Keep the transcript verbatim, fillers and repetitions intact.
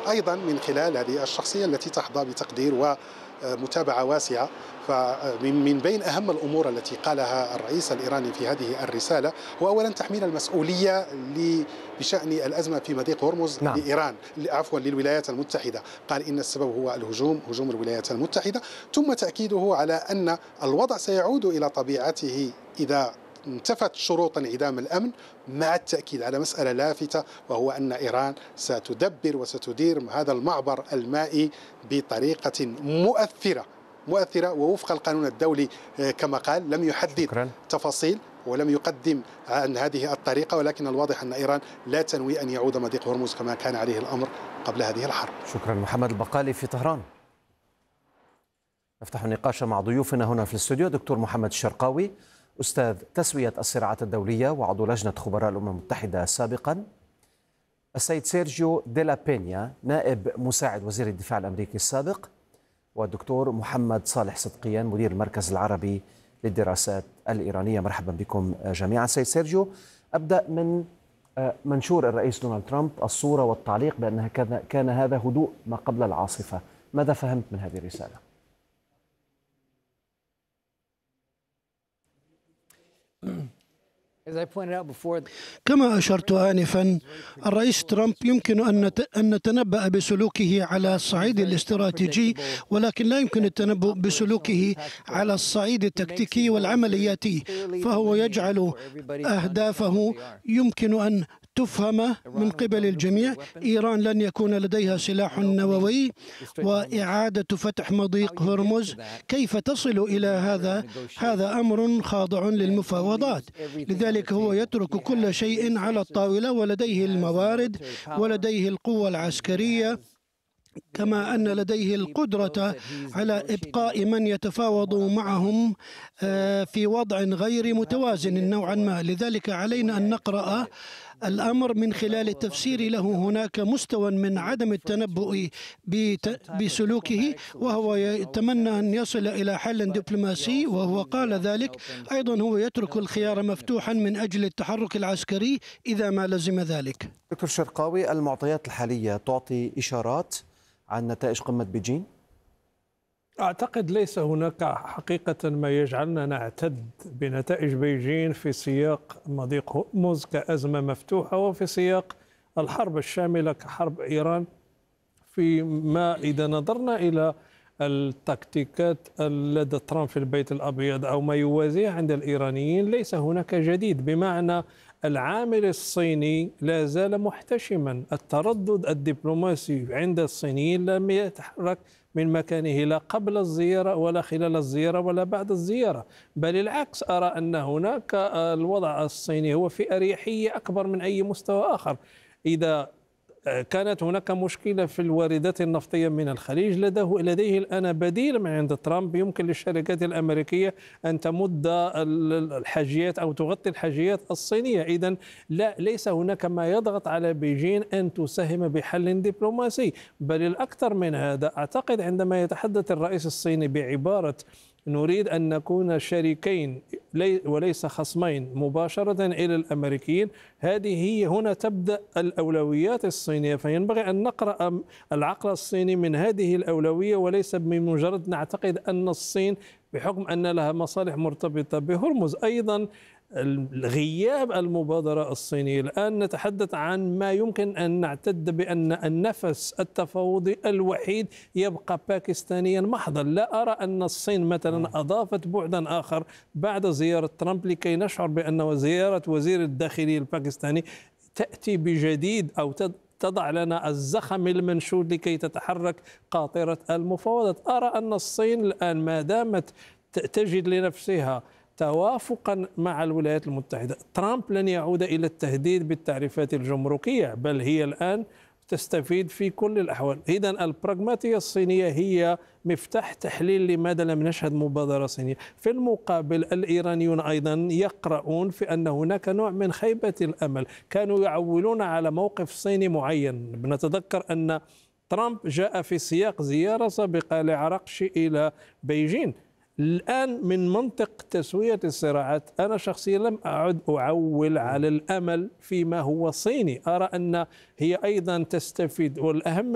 أيضا من خلال هذه الشخصية التي تحظى بتقدير ومتابعة واسعة. فمن بين أهم الأمور التي قالها الرئيس الإيراني في هذه الرسالة هو أولا تحميل المسؤولية بشأن الأزمة في مضيق هرمز نعم. لإيران عفوا للولايات المتحدة. قال إن السبب هو الهجوم هجوم الولايات المتحدة، ثم تأكيده على أن الوضع سيعود إلى طبيعته إذا انتفت شروط انعدام الأمن، مع التأكيد على مسألة لافتة وهو أن إيران ستدبر وستدير هذا المعبر المائي بطريقة مؤثرة مؤثرة ووفق القانون الدولي كما قال. لم يحدد شكرا. تفاصيل ولم يقدم عن هذه الطريقة، ولكن الواضح أن إيران لا تنوي أن يعود مضيق هرمز كما كان عليه الأمر قبل هذه الحرب. شكرا. محمد البقالي في طهران. نفتح النقاش مع ضيوفنا هنا في الاستوديو. دكتور محمد الشرقاوي، أستاذ تسوية الصراعات الدولية وعضو لجنة خبراء الأمم المتحدة سابقا. السيد سيرجيو ديلا بينيا، نائب مساعد وزير الدفاع الأمريكي السابق. والدكتور محمد صالح صدقيان، مدير المركز العربي للدراسات الإيرانية. مرحبا بكم جميعا. سيد سيرجيو، أبدأ من منشور الرئيس دونالد ترامب، الصورة والتعليق بأنها كان هذا هدوء ما قبل العاصفة. ماذا فهمت من هذه الرسالة؟ كما أشرت آنفا، الرئيس ترامب يمكن أن نتنبأ بسلوكه على الصعيد الاستراتيجي، ولكن لا يمكن التنبؤ بسلوكه على الصعيد التكتيكي والعملياتي. فهو يجعل أهدافه يمكن أن تفهم من قبل الجميع. إيران لن يكون لديها سلاح نووي، وإعادة فتح مضيق هرمز كيف تصل إلى هذا؟ هذا أمر خاضع للمفاوضات. لذلك هو يترك كل شيء على الطاولة، ولديه الموارد ولديه القوة العسكرية، كما أن لديه القدرة على إبقاء من يتفاوض معهم في وضع غير متوازن نوعا ما. لذلك علينا أن نقرأ الأمر من خلال التفسير له. هناك مستوى من عدم التنبؤ بسلوكه، وهو يتمنى أن يصل إلى حل دبلوماسي، وهو قال ذلك. أيضا هو يترك الخيار مفتوحا من أجل التحرك العسكري إذا ما لزم ذلك. دكتور شرقاوي، المعطيات الحالية تعطي إشارات عن نتائج قمة بيجين؟ أعتقد ليس هناك حقيقة ما يجعلنا نعتد بنتائج بيجين في سياق مضيق هرمز كأزمة مفتوحة، وفي سياق الحرب الشاملة كحرب إيران. فيما إذا نظرنا إلى التكتيكات لدى ترامب في البيت الأبيض أو ما يوازيه عند الإيرانيين، ليس هناك جديد، بمعنى العامل الصيني لا زال محتشما. التردد الدبلوماسي عند الصينيين لم يتحرك من مكانه لا قبل الزيارة ولا خلال الزيارة ولا بعد الزيارة، بل العكس. أرى أن هناك الوضع الصيني هو في أريحية أكبر من أي مستوى آخر. إذا كانت هناك مشكلة في الواردات النفطية من الخليج، لديه, لديه الآن بديل من عند ترامب. يمكن للشركات الأمريكية أن تمد الحاجيات أو تغطي الحاجيات الصينية. إذن لا ليس هناك ما يضغط على بيجين أن تساهم بحل دبلوماسي، بل الأكثر من هذا. أعتقد عندما يتحدث الرئيس الصيني بعبارة نريد أن نكون شريكين وليس خصمين مباشرة إلى الأمريكيين، هذه هي هنا تبدأ الأولويات الصينية. فينبغي أن نقرأ العقل الصيني من هذه الأولوية، وليس من مجرد نعتقد أن الصين بحكم أن لها مصالح مرتبطة بهرمز. أيضا غياب المبادرة الصينية، الآن نتحدث عن ما يمكن أن نعتد بأن النفس التفاوضي الوحيد يبقى باكستانيا محضا. لا أرى أن الصين مثلا أضافت بعدا آخر بعد زيارة ترامب لكي نشعر بأن زيارة وزير الداخلية الباكستاني تأتي بجديد أو تضع لنا الزخم المنشود لكي تتحرك قاطرة المفاوضات. أرى أن الصين الآن ما دامت تجد لنفسها توافقا مع الولايات المتحدة، ترامب لن يعود إلى التهديد بالتعريفات الجمركية، بل هي الآن تستفيد في كل الأحوال. إذن البراغماتية الصينية هي مفتاح تحليل لماذا لم نشهد مبادرة صينية. في المقابل الإيرانيون أيضا يقرؤون في أن هناك نوع من خيبة الأمل. كانوا يعولون على موقف صيني معين. بنتذكر أن ترامب جاء في سياق زيارة سابقة لعرقش إلى بيجين. الآن من منطق تسوية الصراعات، أنا شخصيا لم أعد أعول على الأمل فيما هو صيني. أرى أن هي أيضا تستفيد، والأهم